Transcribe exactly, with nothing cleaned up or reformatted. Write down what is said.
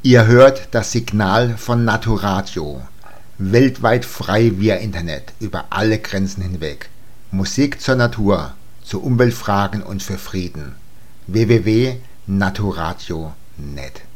Ihr hört das Signal von Natoradio. Weltweit frei via Internet, über alle Grenzen hinweg. Musik zur Natur, zu Umweltfragen und für Frieden. w w w punkt natoradio punkt net